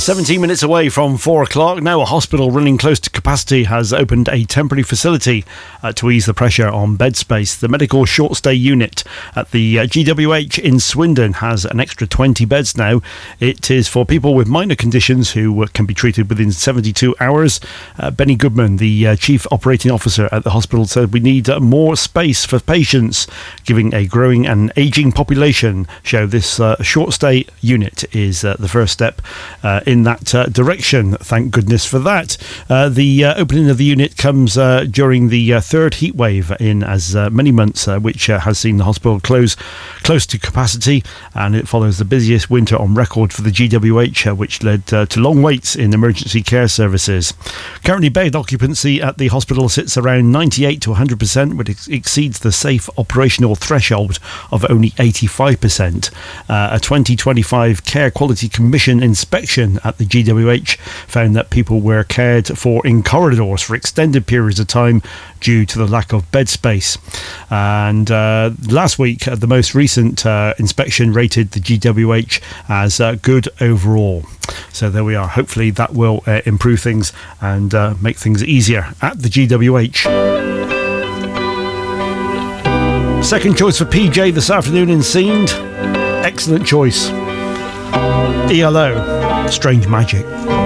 17 minutes away from 4 o'clock. Now a hospital running close to capacity has opened a temporary facility to ease the pressure on bed space. The medical short stay unit at the GWH in Swindon has an extra 20 beds now. It is for people with minor conditions who can be treated within 72 hours. Benny Goodman, the Chief Operating Officer at the hospital, said we need more space for patients, giving a growing and ageing population show this short stay unit is the first step in that direction. Thank goodness for that. The opening of the unit comes during the third heat wave in as many months, which has seen the hospital close to capacity, and it follows the busiest winter on record for the GWH, which led to long waits in emergency care services. Currently, bed occupancy at the hospital sits around 98 to 100%, which exceeds the safe operational threshold of only 85%. A 2025 Care Quality Commission inspection at the GWH found that people were cared for in corridors for extended periods of time due to the lack of bed space. And last week, the most recent inspection rated the GWH as good overall. So there we are. Hopefully that will improve things and make things easier at the GWH. Second choice for PJ this afternoon in Seemed. Excellent choice. ELO, Strange Magic.